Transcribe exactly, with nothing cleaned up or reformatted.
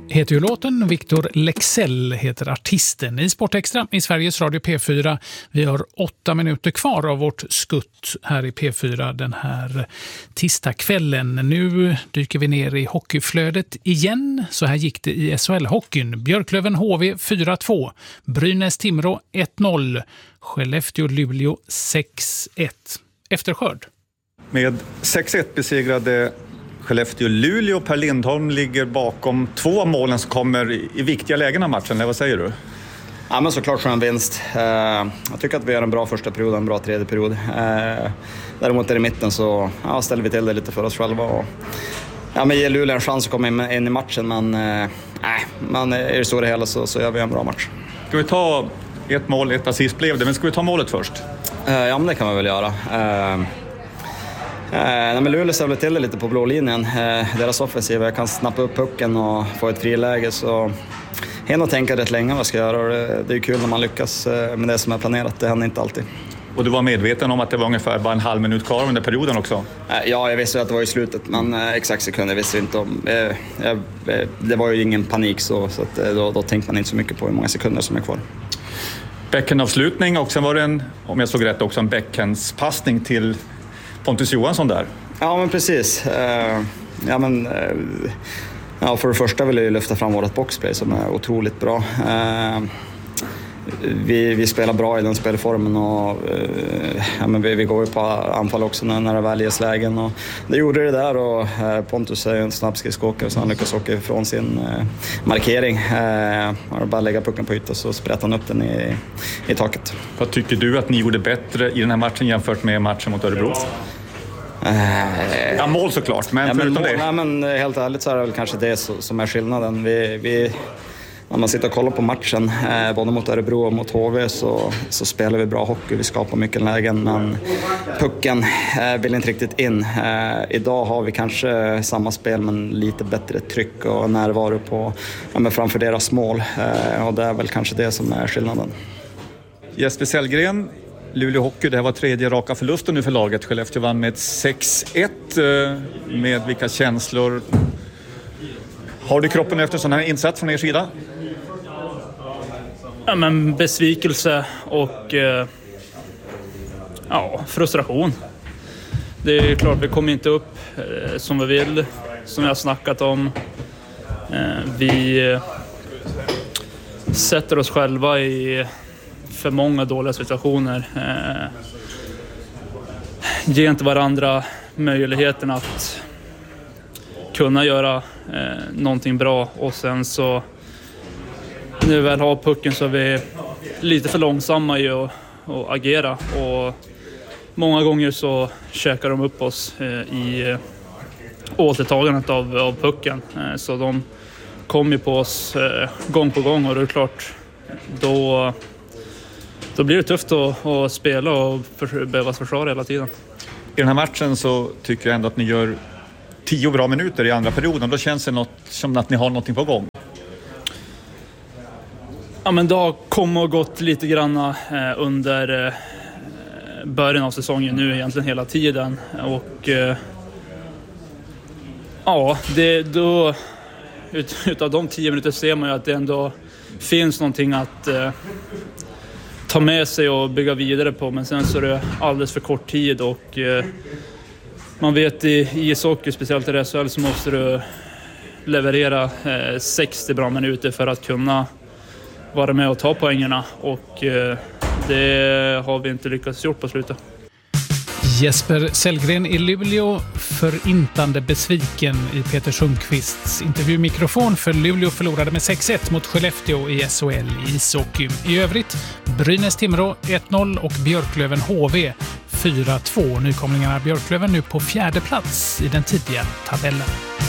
heter ju låten. Victor Leksell heter artisten. I Sportextra i Sveriges Radio P fyra. Vi har åtta minuter kvar av vårt skutt här i P fyra den här tisdagskvällen. Nu dyker vi ner i hockeyflödet igen. Så här gick det i S H L-hockeyn. Björklöven H V fyra två. Brynäs-Timrå ett noll. Skellefteå-Luleå sex ett. Efterskörd. Med sex ett besegrade Skellefteå-Luleå. Per Lindholm ligger bakom två av målen som kommer i viktiga lägen av matchen. Vad säger du? Ja, men såklart skön vinst. Jag tycker att vi har en bra första period och en bra tredje period. Däremot är i mitten så ja, ställer vi till det lite för oss själva. Och, ja, men ger Luleå en chans att komma in, in i matchen. Men nej, man är i det stora hela så, så gör vi en bra match. Ska vi ta ett mål, ett assist blev det. Men ska vi ta målet först? Ja, men det kan man väl göra. Eh, nej, men Luleå ställer till det lite på blå linjen. Eh, deras offensiva kan snappa upp pucken och få ett friläge. Så hen och tänka rätt länge vad jag ska göra. Och det, det är kul när man lyckas med det som är planerat. Det händer inte alltid. Och du var medveten om att det var ungefär bara en halv minut kvar under perioden också? Eh, ja, jag visste att det var i slutet. Men eh, exakt sekunder visste jag inte om. Eh, eh, det var ju ingen panik så, så att, eh, då, då tänkte man inte så mycket på hur många sekunder som är kvar. Bäckenavslutning och sen var det en, om jag såg rätt också, en bäckenspassning till Pontus Johansson där. Ja, men precis. Uh, ja, men, uh, ja, för det första vill jag ju lyfta fram vårt boxplay som är otroligt bra. Uh, vi, vi spelar bra i den spelformen och uh, ja, men vi, vi går ju på anfall också när, när det väl ges lägen. Och det gjorde det där och uh, Pontus är ju en snabbskridskåkare så han lyckas åka ifrån sin uh, markering. Uh, och bara lägga pucken på ytan så sprätter han upp den i, i taket. Vad tycker du att ni gjorde bättre i den här matchen jämfört med matchen mot Örebro? Uh, ja, mål såklart, men, ja, men, förutom mål, det. Ja, men helt ärligt så är det väl kanske det som är skillnaden. Vi, vi, när man sitter och kollar på matchen, eh, både mot Örebro och mot H V så, så spelar vi bra hockey. Vi skapar mycket lägen, men pucken eh, vill inte riktigt in. Eh, idag har vi kanske samma spel, men lite bättre tryck och närvaro på, ja, men framför deras mål. Eh, och det är väl kanske det som är skillnaden. Jesper Sellgren, Luleå Hockey, det här var tredje raka förlusten nu för laget. Skellefteå vann med sex ett. Med vilka känslor har du kroppen efter sån här insats från er sida? Ja, men besvikelse och eh, ja, frustration. Det är klart vi kommer inte upp eh, som vi vill, som jag har snackat om. Eh, vi eh, sätter oss själva i för många dåliga situationer. Eh, ger inte varandra möjligheten att kunna göra eh, någonting bra. Och sen så när vi väl har pucken så är vi lite för långsamma i att, att agera. Och många gånger så käkar de upp oss eh, i återtagandet av, av pucken. Eh, så de kommer på oss eh, gång på gång och det är klart då Då blir det tufft att, att spela och för, behöva försvara hela tiden. I den här matchen så tycker jag ändå att ni gör tio bra minuter i andra perioden. Då känns det något, som att ni har någonting på gång. Ja, men det har kommit och gått lite grann eh, under eh, början av säsongen nu egentligen hela tiden. Och eh, ja, det, då, ut, utav de tio minuter ser man ju att det ändå finns någonting att eh, ta med sig och bygga vidare på, men sen så är det alldeles för kort tid och eh, man vet i ishockey, speciellt i S H L, så måste du leverera eh, sextio bra minuter för att kunna vara med och ta poängerna och eh, det har vi inte lyckats gjort på slutet. Jesper Sellgren i Luleå, förintande besviken i Peter Sundqvists intervjumikrofon, för Luleå förlorade med sex ett mot Skellefteå i S H L i ishockey. I övrigt Brynäs-Timrå ett noll och Björklöven H V fyra två. Nykomlingarna Björklöven nu på fjärde plats i den tidiga tabellen.